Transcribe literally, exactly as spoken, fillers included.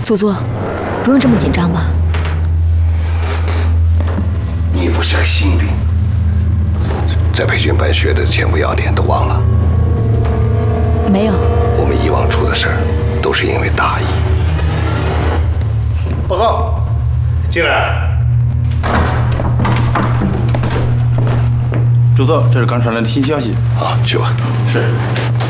祖祖，不用这么紧张吧？ 你不是个新兵，在培训班学的前无要点都忘了？ 没有。 我们以往出的事儿，都是因为大意。 报告，进来。 朱总，这是刚传来的新消息。 好，去吧。 是。